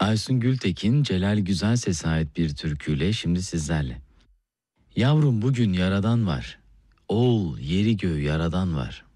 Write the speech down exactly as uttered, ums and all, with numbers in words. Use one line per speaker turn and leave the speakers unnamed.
Aysun Gültekin, Celal Güzelses'e ait bir türküyle şimdi sizlerle. Yavrum bugün yaradan var. Oğul yeri göğü yaradan var.